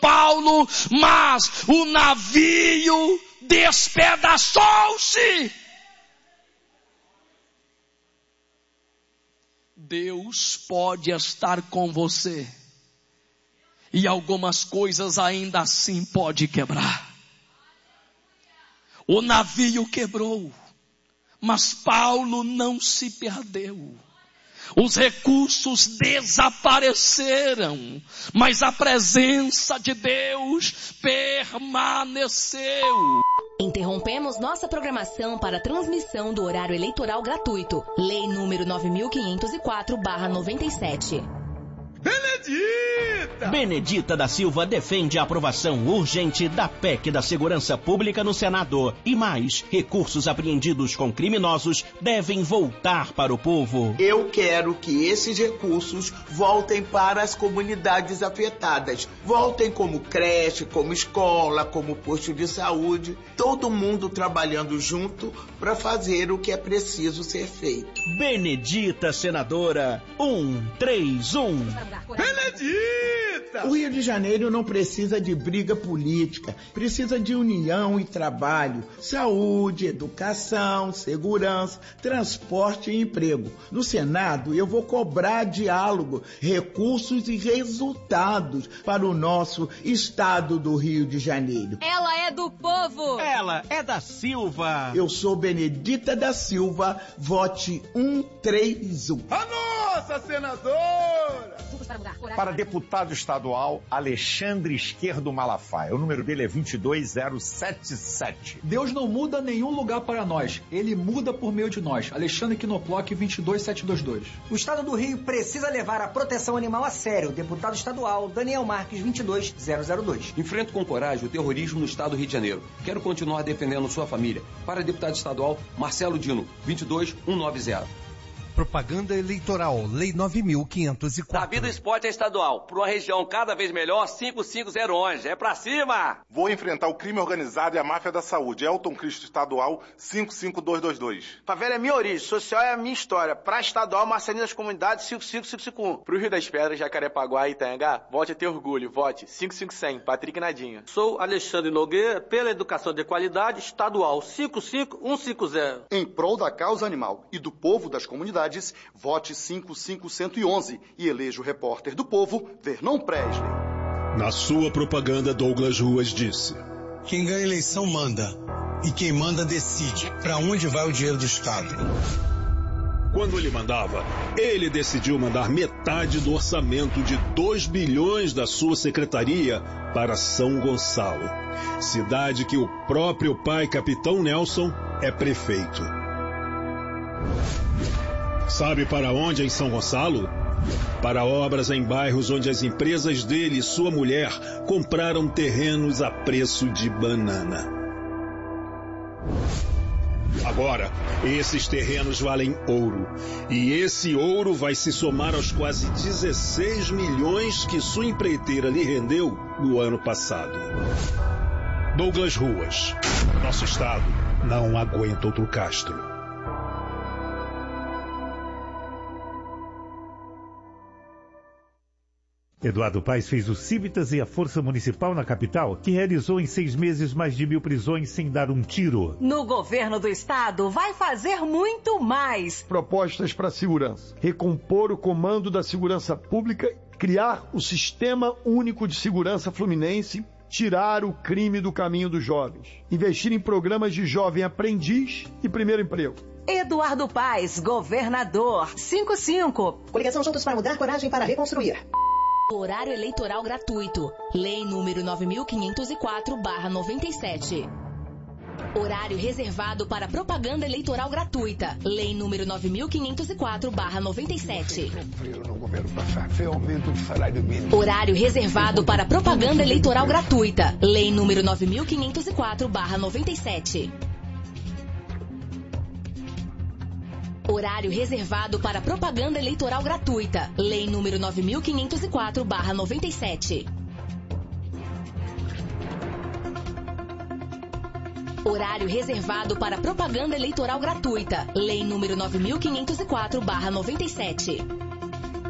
Paulo, mas o navio despedaçou-se. Deus pode estar com você e algumas coisas ainda assim pode quebrar. O navio quebrou, mas Paulo não se perdeu. Os recursos desapareceram, mas a presença de Deus permaneceu. Interrompemos nossa programação para a transmissão do horário eleitoral gratuito. Lei número 9504/97. Benedita da Silva defende a aprovação urgente da PEC da Segurança Pública no Senado. E mais, recursos apreendidos com criminosos devem voltar para o povo. Eu quero que esses recursos voltem para as comunidades afetadas. Voltem como creche, como escola, como posto de saúde. Todo mundo trabalhando junto para fazer o que é preciso ser feito. Benedita, senadora. 131. Benedita! O Rio de Janeiro não precisa de briga política, precisa de união e trabalho, saúde, educação, segurança, transporte e emprego. No Senado eu vou cobrar diálogo, recursos e resultados para o nosso estado do Rio de Janeiro. Ela é do povo! Ela é da Silva! Eu sou Benedita da Silva, vote 131. A nossa senadora! Para deputado estadual, Alexandre Esquerdo Malafaia. O número dele é 22077. Deus não muda nenhum lugar para nós. Ele muda por meio de nós. Alexandre Quinoploc, 22722. O Estado do Rio precisa levar a proteção animal a sério. Deputado estadual, Daniel Marques, 22002. Enfrento com coragem o terrorismo no Estado do Rio de Janeiro. Quero continuar defendendo sua família. Para deputado estadual, Marcelo Dino, 22190. Propaganda eleitoral, Lei 9.504. Davi do Esporte é estadual. Para uma região cada vez melhor, 55011. É pra cima! Vou enfrentar o crime organizado e a máfia da saúde. Elton Cristo estadual, 55222. Favela é minha origem, social é a minha história. Pra estadual, Marcelinho das Comunidades, 55551. Pro Rio das Pedras, Jacarepaguá e Itanhangá, vote a ter orgulho. Vote 55100, Patrick Nadinha. Sou Alexandre Nogueira, pela educação de qualidade, estadual, 55150. Em prol da causa animal e do povo das comunidades, vote 55111 e eleja o repórter do povo, Vernon Presley. Na sua propaganda, Douglas Ruas disse: quem ganha a eleição manda, e quem manda decide para onde vai o dinheiro do Estado. Quando ele mandava, ele decidiu mandar metade do orçamento de 2 bilhões da sua secretaria para São Gonçalo, cidade que o próprio pai, Capitão Nelson, é prefeito. Sabe para onde em São Gonçalo? Para obras em bairros onde as empresas dele e sua mulher compraram terrenos a preço de banana. Agora, esses terrenos valem ouro. E esse ouro vai se somar aos quase 16 milhões que sua empreiteira lhe rendeu no ano passado. Douglas Ruas. Nosso estado não aguenta outro Castro. Eduardo Paes fez o Civitas e a Força Municipal na capital, que realizou em 6 meses mais de 1.000 prisões sem dar um tiro. No governo do estado, vai fazer muito mais. Propostas para a segurança. Recompor o comando da segurança pública, criar o Sistema Único de Segurança Fluminense, tirar o crime do caminho dos jovens. Investir em programas de jovem aprendiz e primeiro emprego. Eduardo Paes, governador. 55. Coligação Juntos para Mudar, coragem para reconstruir. Horário eleitoral gratuito. Lei número 9504/97. Horário reservado para propaganda eleitoral gratuita. Lei número 9504/97. Horário reservado para propaganda eleitoral gratuita. Lei número 9504/97. Horário reservado para propaganda eleitoral gratuita. Lei número 9504/97. Horário reservado para propaganda eleitoral gratuita. Lei número 9504/97.